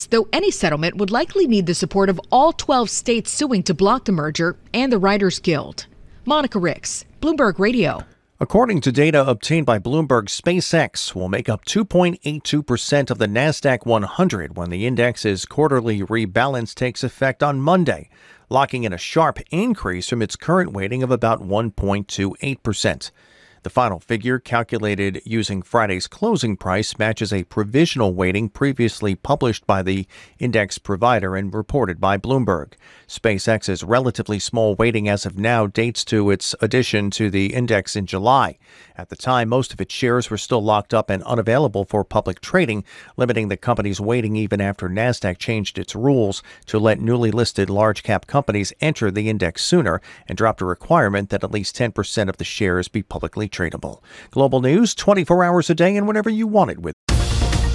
though any settlement would likely need the support of all 12 states suing to block the merger and the Writers Guild. Monica Ricks, Bloomberg Radio. According to data obtained by Bloomberg, SpaceX will make up 2.82% of the NASDAQ 100 when the index's quarterly rebalance takes effect on Monday, locking in a sharp increase from its current weighting of about 1.28%. The final figure, calculated using Friday's closing price, matches a provisional weighting previously published by the index provider and reported by Bloomberg. SpaceX's relatively small weighting as of now dates to its addition to the index in July. At the time, most of its shares were still locked up and unavailable for public trading, limiting the company's weighting even after NASDAQ changed its rules to let newly listed large-cap companies enter the index sooner and dropped a requirement that at least 10% of the shares be publicly tradable. Global news 24 hours a day and whenever you want it with